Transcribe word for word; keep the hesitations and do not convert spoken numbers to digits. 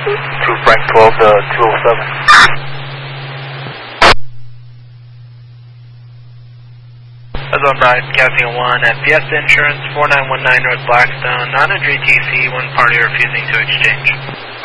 two Frank twelve to two oh seven. Zone nine, Casting one at Fiesta Insurance, four nine one nine North Blackstone, non-entry T C, one party refusing to exchange.